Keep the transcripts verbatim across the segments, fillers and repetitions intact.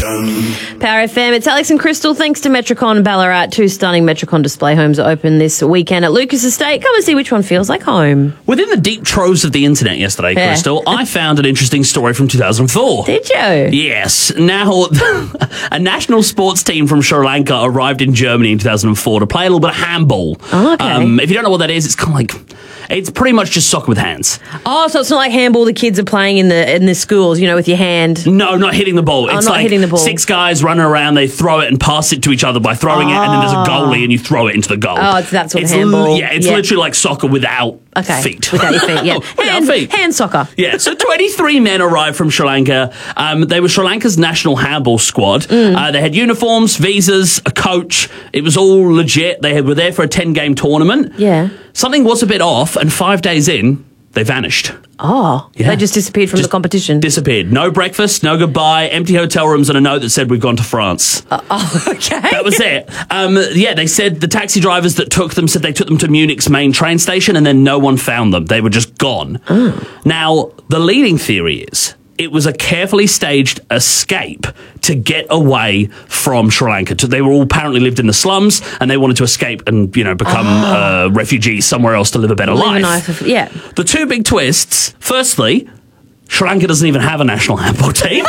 Power F M, it's Alex and Crystal. Thanks to Metricon Ballarat. Two stunning Metricon display homes are open this weekend at Lucas Estate. Come and see which one feels like home. Within the deep troves of the internet yesterday, Yeah. Crystal, I found an interesting story from two thousand four. Did you? Yes. Now, a national sports team from Sri Lanka arrived in Germany in two thousand four to play a little bit of handball. Oh, okay. Um, if you don't know what that is, it's kind of like... It's pretty much just soccer with hands. Oh, so it's not like handball the kids are playing in the in the schools, you know, with your hand. No, not hitting the ball. Oh, It's not like hitting the ball. six guys running around, they throw it and pass it to each other by throwing it, and then there's a goalie and you throw it into the goal. Oh, it's that sort of It's handball. li- yeah, it's Yeah. literally like soccer without Okay. feet. Without your feet, yeah. Without hand, feet. hand soccer. Yeah, so twenty-three men arrived from Sri Lanka. Um, they were Sri Lanka's national handball squad. Mm. Uh, they had uniforms, visas, a coach. It was all legit. They had, were there for a ten-game tournament. Yeah. Something was a bit off, and five days in, they vanished. Oh, Yeah. they just disappeared from Just the competition. Disappeared. No breakfast, no goodbye, empty hotel rooms, and a note that said, "We've gone to France." oh, okay. That was it. Um, yeah, they said the taxi drivers that took them said they took them to Munich's main train station, and then no one found them. They were just gone. Oh. Now, the leading theory is it was a carefully staged escape to get away from Sri Lanka. They were all apparently lived in the slums, and they wanted to escape and, you know, become Oh. uh, refugees somewhere else to live a better Live a life. nice- yeah. The two big twists. Firstly, Sri Lanka doesn't even have a national handball team.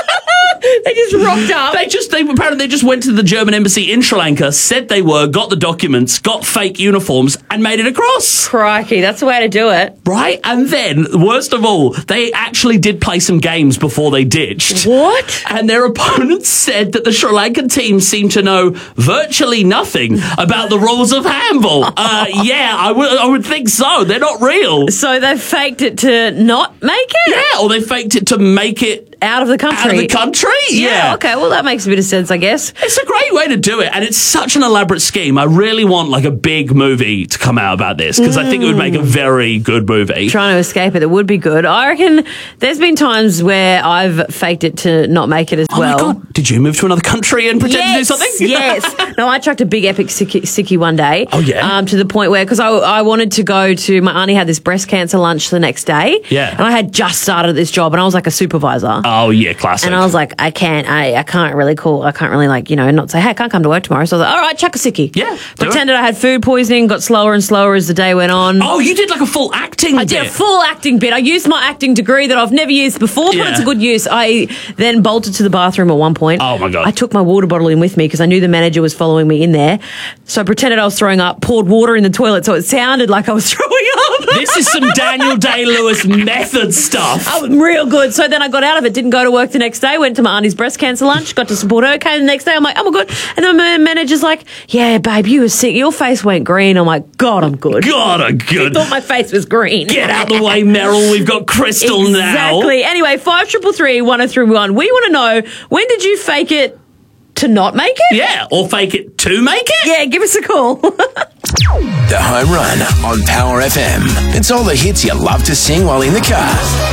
They just rocked up. They just, they apparently they just went to the German embassy in Sri Lanka, said they were, got the documents, got fake uniforms, and made it across. Crikey, that's the way to do it. Right? And then, worst of all, they actually did play some games before they ditched. What? And their opponents said that the Sri Lankan team seemed to know virtually nothing about the rules of handball. Uh, yeah, I would, I would think so. They're not real. So they faked it to not make it? Yeah, or they faked it to make it Out of the country. out of the country. Yeah, okay, well, that makes a bit of sense, I guess. It's a great way to do it, and it's such an elaborate scheme. I really want like a big movie to come out about this, because I think it would make a very good movie. Trying to escape it, it would be good. I reckon there's been times where I've faked it to not make it as Oh well. my God, did you move to another country and pretend Yes, to do something? yes. No, I chucked a big epic sickie, sickie one day. Oh, yeah? Um, to the point where, because I, I wanted to go to, my auntie had this breast cancer lunch the next day. Yeah. And I had just started this job, and I was like a supervisor. Oh yeah, classic. And I was like, I can't, I, I can't really call, I can't really like, you know, not say, hey, I can't come to work tomorrow. So I was like, all right, chuck a sickie. Yeah, do Pretended I had food poisoning, got slower and slower as the day went on. oh, you did like a full acting I bit. did a full acting bit. I used my acting degree that I've never used before, but Yeah. it's a good use. I then bolted to the bathroom at one point. Oh, my God. I took my water bottle in with me because I knew the manager was following me in there. So I pretended I was throwing up, poured water in the toilet so it sounded like I was throwing up. This is some Daniel Day-Lewis method stuff. Oh, real good. So then I got out of it, didn't go to work the next day, went to my auntie's breast cancer lunch, got to support her, came the next day, I'm like, oh my God. And then my manager's like, yeah, babe, you were sick. Your face went green. I'm like, God, I'm good. God, I'm good. Thought my face was green. Get out the way, Meryl. We've got Crystal now. Exactly. Anyway, five triple three one oh three one. We want to know, when did you fake it to not make it? Yeah, or fake it to make it. Yeah, give us a call. The Home Run on Power F M. It's all the hits you love to sing while in the car.